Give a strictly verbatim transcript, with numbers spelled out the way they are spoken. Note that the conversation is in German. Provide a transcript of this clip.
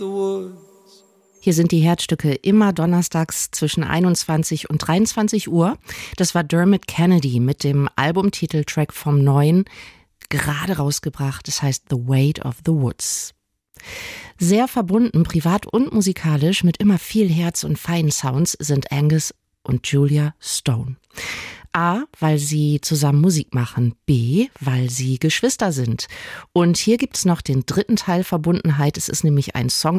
the woods. Hier sind die Herzstücke immer donnerstags zwischen einundzwanzig und dreiundzwanzig Uhr. Das war Dermot Kennedy mit dem Albumtiteltrack vom Neuen, gerade rausgebracht. Das heißt The Weight of the Woods. Sehr verbunden, privat und musikalisch, mit immer viel Herz und feinen Sounds sind Angus und Julia Stone. A, weil sie zusammen Musik machen. B, weil sie Geschwister sind. Und hier gibt's noch den dritten Teil Verbundenheit. Es ist nämlich ein Song